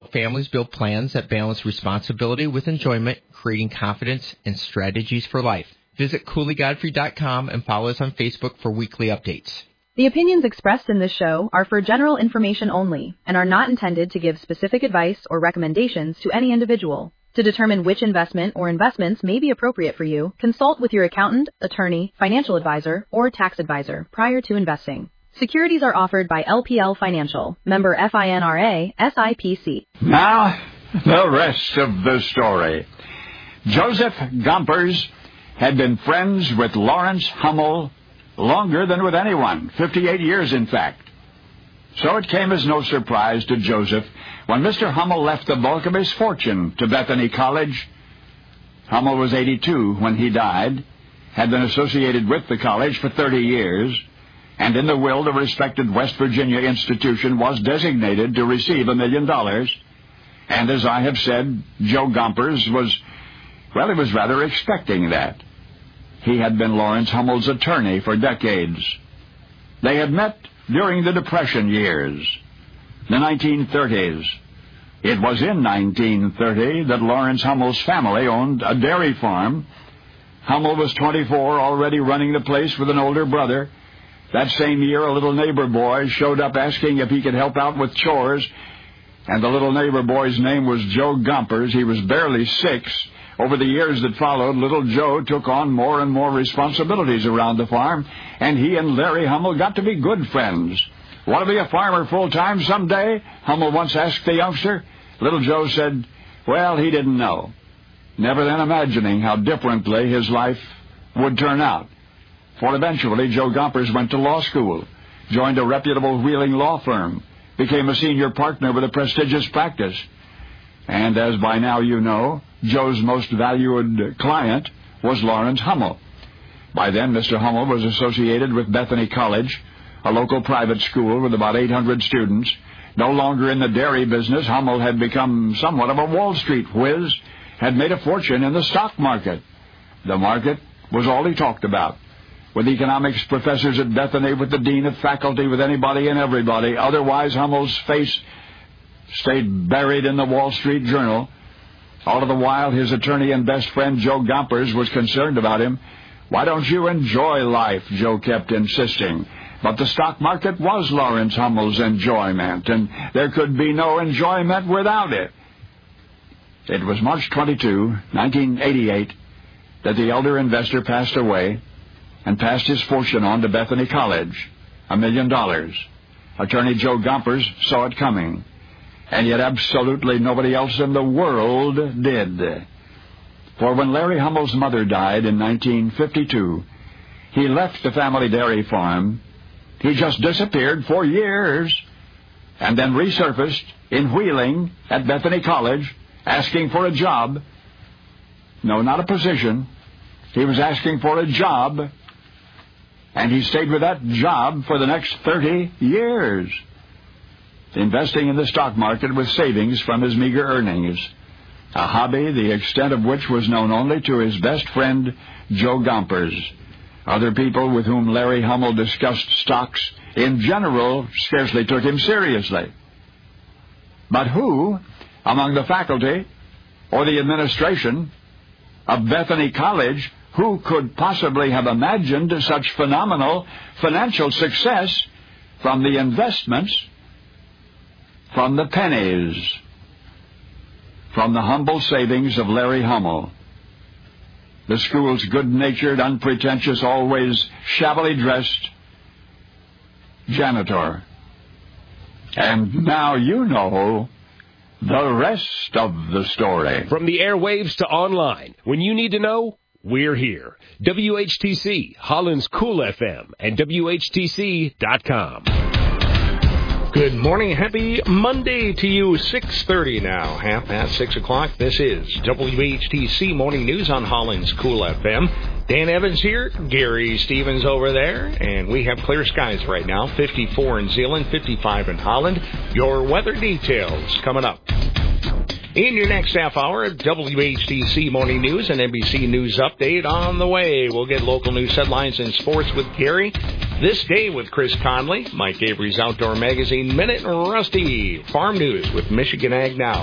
help families build plans that balance responsibility with enjoyment, creating confidence and strategies for life. Visit CooleyGodfrey.com and follow us on Facebook for weekly updates. The opinions expressed in this show are for general information only and are not intended to give specific advice or recommendations to any individual. To determine which investment or investments may be appropriate for you, consult with your accountant, attorney, financial advisor, or tax advisor prior to investing. Securities are offered by LPL Financial, member FINRA, SIPC. Now, the rest of the story. Joseph Gompers had been friends with Lawrence Hummel longer than with anyone, 58 years in fact. So it came as no surprise to Joseph when Mr. Hummel left the bulk of his fortune to Bethany College. Hummel was 82 when he died, had been associated with the college for 30 years, and in the will the respected West Virginia institution was designated to receive $1 million. And as I have said, Joe Gompers was rather expecting that. He had been Lawrence Hummel's attorney for decades. They had met during the Depression years, the 1930s. It was in 1930 that Lawrence Hummel's family owned a dairy farm. Hummel was 24, already running the place with an older brother. That same year, a little neighbor boy showed up asking if he could help out with chores, and the little neighbor boy's name was Joe Gompers. He was barely 6. Over the years that followed, little Joe took on more and more responsibilities around the farm, and he and Larry Hummel got to be good friends. "Want to be a farmer full-time someday?" Hummel once asked the youngster. Little Joe said, well, he didn't know, never then imagining how differently his life would turn out. For eventually, Joe Gompers went to law school, joined a reputable Wheeling law firm, became a senior partner with a prestigious practice. And as by now you know, Joe's most valued client was Lawrence Hummel. By then, Mr. Hummel was associated with Bethany College, a local private school with about 800 students. No longer in the dairy business, Hummel had become somewhat of a Wall Street whiz, had made a fortune in the stock market. The market was all he talked about. With economics professors at Bethany, with the dean of faculty, with anybody and everybody. Otherwise, Hummel's face stayed buried in the Wall Street Journal. All of the while, his attorney and best friend, Joe Gompers, was concerned about him. "Why don't you enjoy life?" Joe kept insisting. But the stock market was Lawrence Hummel's enjoyment, and there could be no enjoyment without it. It was March 22, 1988, that the elder investor passed away and passed his fortune on to Bethany College, $1 million. Attorney Joe Gompers saw it coming, and yet absolutely nobody else in the world did. For when Larry Hummel's mother died in 1952, he left the family dairy farm. He just disappeared for years and then resurfaced in Wheeling at Bethany College asking for a job. No, not a position. He was asking for a job, and he stayed with that job for the next 30 years, investing in the stock market with savings from his meager earnings, a hobby the extent of which was known only to his best friend, Joe Gompers. Other people with whom Larry Hummel discussed stocks in general scarcely took him seriously. But who, among the faculty or the administration of Bethany College, who could possibly have imagined such phenomenal financial success from the investments, from the pennies, from the humble savings of Larry Hummel, the school's good-natured, unpretentious, always shabbily dressed janitor? And now you know the rest of the story. From the airwaves to online, when you need to know, we're here. WHTC, Holland's Cool FM, and WHTC.com. Good morning. Happy Monday to you. 6:30 now. 6:30 o'clock. This is WHTC Morning News on Holland's Cool FM. Dan Evans here. Gary Stevens over there. And we have clear skies right now. 54 in Zeeland, 55 in Holland. Your weather details coming up. In your next half hour, WHTC Morning News and NBC News Update on the way. We'll get local news headlines and sports with Gary. This Day with Chris Conley, Mike Avery's Outdoor Magazine Minute, and Rusty. Farm News with Michigan Ag Now.